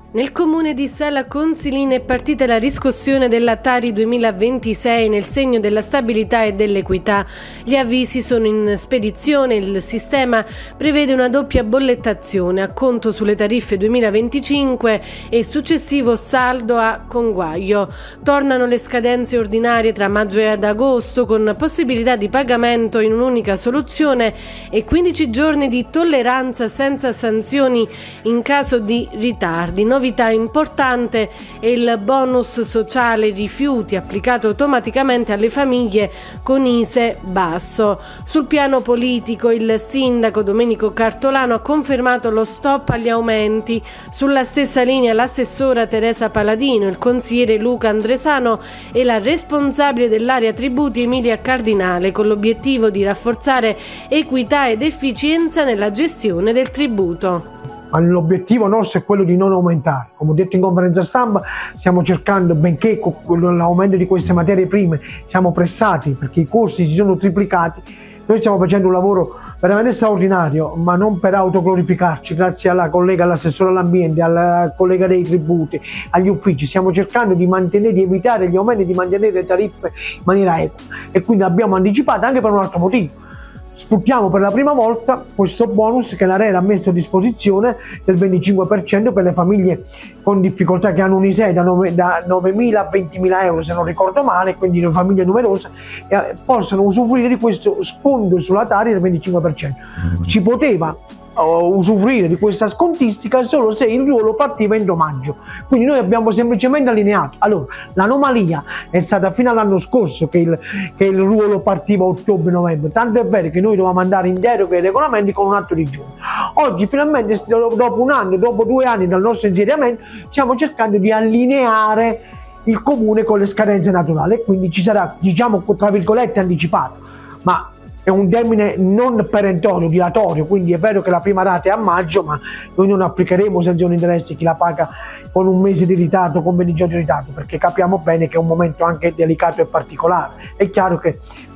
Nel comune di Sala Consilina è partita la riscossione della Tari 2026 nel segno della stabilità e dell'equità. Gli avvisi sono in spedizione, il sistema prevede una doppia bollettazione, acconto sulle tariffe 2025 e successivo saldo a conguaglio. Tornano le scadenze ordinarie tra maggio e ad agosto con possibilità di pagamento in un'unica soluzione e 15 giorni di tolleranza senza sanzioni in caso di ritardi. Novità importante è il bonus sociale rifiuti applicato automaticamente alle famiglie con ISEE basso. Sul piano politico il sindaco Domenico Cartolano ha confermato lo stop agli aumenti. Sulla stessa linea l'assessora Teresa Paladino, il consigliere Luca Andresano e la responsabile dell'area tributi Emilia Cardinale, con l'obiettivo di rafforzare equità ed efficienza nella gestione del tributo. Ma l'obiettivo nostro è quello di non aumentare. Come ho detto in conferenza stampa, stiamo cercando, benché con l'aumento di queste materie prime siamo pressati perché i costi si sono triplicati, noi stiamo facendo un lavoro veramente straordinario, ma non per autoglorificarci, grazie alla collega, all'assessore all'ambiente, al collega dei tributi, agli uffici. Stiamo cercando di mantenere, di evitare gli aumenti, di mantenere le tariffe in maniera equa, e quindi abbiamo anticipato anche per un altro motivo. Sfruttiamo per la prima volta questo bonus che l'ARERA ha messo a disposizione del 25% per le famiglie con difficoltà che hanno un ISEE da 9.000 a 20.000 euro, se non ricordo male, quindi le famiglie numerose possono usufruire di questo sconto sulla Tari del 25%. Si poteva usufruire di questa scontistica solo se il ruolo partiva entro maggio, quindi noi abbiamo semplicemente allineato. Allora, l'anomalia è stata fino all'anno scorso che il ruolo partiva a ottobre-novembre, tanto è vero che noi dovevamo andare in deroga ai regolamenti con un atto di giugno. Oggi finalmente, dopo un anno, dopo 2 anni dal nostro insediamento, stiamo cercando di allineare il comune con le scadenze naturali, e quindi ci sarà, diciamo, tra virgolette, anticipato, ma è un termine non perentorio, dilatorio, quindi è vero che la prima rata è a maggio, ma noi non applicheremo sanzioni di interesse chi la paga con un mese di ritardo, con 20 giorni di ritardo, perché capiamo bene che è un momento anche delicato e particolare. È chiaro che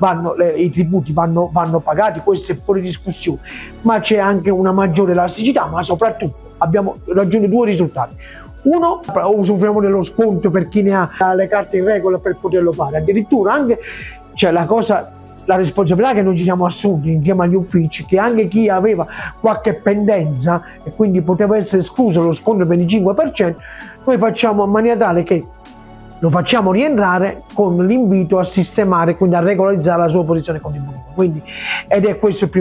i tributi vanno pagati, questo è fuori discussione, ma c'è anche una maggiore elasticità, ma soprattutto abbiamo raggiunto 2 risultati. Uno, usufruiamo dello sconto per chi ne ha le carte in regola per poterlo fare, addirittura anche c'è la responsabilità che non ci siamo assunti insieme agli uffici, che anche chi aveva qualche pendenza e quindi poteva essere escluso lo sconto del 25%, noi facciamo in maniera tale che lo facciamo rientrare con l'invito a sistemare, quindi a regolarizzare la sua posizione contributiva. Ed è questo il primo